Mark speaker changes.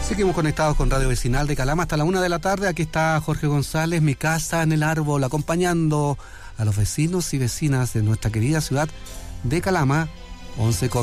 Speaker 1: Seguimos conectados con Radio Vecinal de Calama hasta la 1 de la tarde. Aquí está Jorge González, Mi Casa en el Árbol, acompañando a los vecinos y vecinas de nuestra querida ciudad de Calama. 11 con